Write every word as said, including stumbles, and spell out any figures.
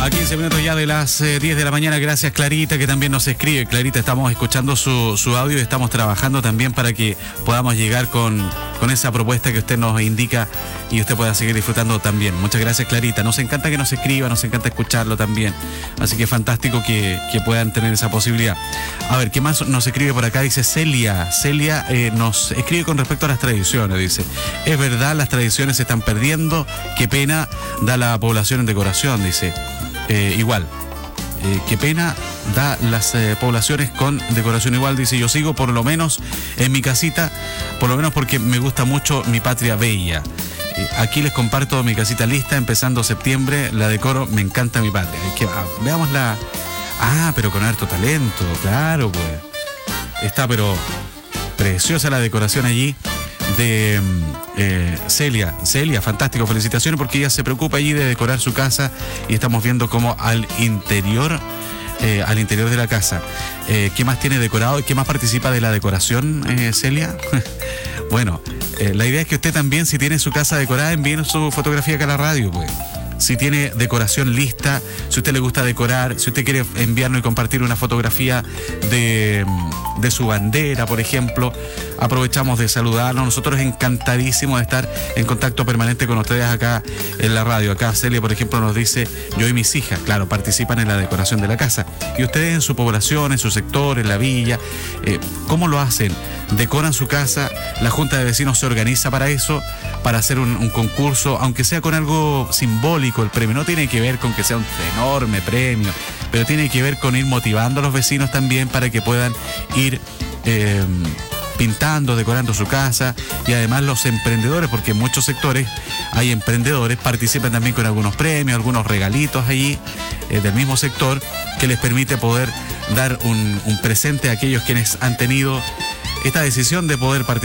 A quince minutos ya de las eh, diez de la mañana, gracias Clarita, que también nos escribe. Clarita, estamos escuchando su, su audio y estamos trabajando también para que podamos llegar con, con esa propuesta que usted nos indica y usted pueda seguir disfrutando también. Muchas gracias Clarita, nos encanta que nos escriba, nos encanta escucharlo también. Así que fantástico que, que puedan tener esa posibilidad. A ver, ¿qué más nos escribe por acá? Dice Celia, Celia eh, nos escribe con respecto a las tradiciones, dice, es verdad, las tradiciones se están perdiendo, qué pena da la población en decoración, dice. Eh, igual, eh, qué pena da las eh, poblaciones con decoración igual, dice, yo sigo por lo menos en mi casita, por lo menos porque me gusta mucho mi patria bella. Eh, aquí les comparto mi casita lista, empezando septiembre, la decoro, me encanta mi patria. Que, ah, veamos la... Ah, pero con harto talento, claro, pues. Está, pero preciosa la decoración allí de eh, Celia. Celia, fantástico, felicitaciones porque ella se preocupa allí de decorar su casa y estamos viendo cómo al interior, eh, al interior de la casa, eh, ¿qué más tiene decorado y qué más participa de la decoración, eh, Celia? Bueno, eh, la idea es que usted también, si tiene su casa decorada, envíe su fotografía acá a la radio, pues. Si tiene decoración lista, si a usted le gusta decorar, si usted quiere enviarnos y compartir una fotografía de, de su bandera, por ejemplo, aprovechamos de saludarnos. Nosotros encantadísimos de estar en contacto permanente con ustedes acá en la radio. Acá Celia, por ejemplo, nos dice, yo y mis hijas, claro, participan en la decoración de la casa. Y ustedes en su población, en su sector, en la villa, eh, ¿cómo lo hacen? Decoran su casa, la Junta de Vecinos se organiza para eso, para hacer un, un concurso, aunque sea con algo simbólico. El premio no tiene que ver con que sea un enorme premio, pero tiene que ver con ir motivando a los vecinos también para que puedan ir eh, pintando, decorando su casa, y además los emprendedores, porque en muchos sectores hay emprendedores, participan también con algunos premios, algunos regalitos allí eh, del mismo sector, que les permite poder dar un, un presente a aquellos quienes han tenido esta decisión de poder participar